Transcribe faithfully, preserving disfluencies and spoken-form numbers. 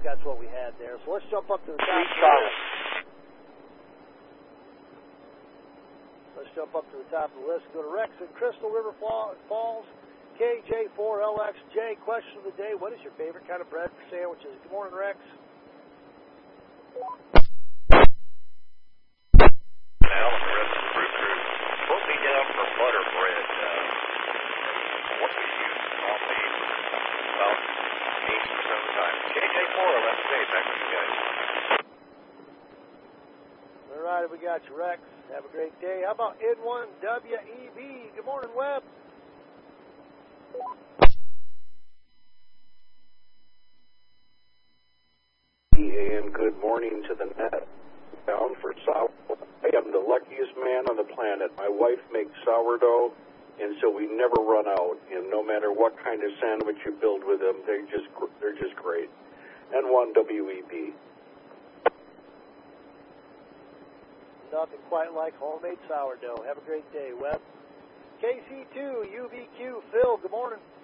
that's what we had there. So let's jump up to the top. Sweet Charlotte. Let's jump up to the top of the list. Go to Rex in Crystal River Falls. K J four L X J. Question of the day: what is your favorite kind of bread for sandwiches? Good morning, Rex. Alan, the rest of the fruit crew, put me down for butter bread. Uh, what we use normally about eighty percent of the time. K J four L X J. Back with you guys. All right, we got you, Rex. Have a great day. How about N one W E B? Good morning, Webb. And good morning to the net. Bound for South. I am the luckiest man on the planet. My wife makes sourdough, and so we never run out. And no matter what kind of sandwich you build with them, they're just they're just great. N one W E B. Nothing quite like homemade sourdough. Have a great day, Webb. K C two U V Q Phil. Good morning.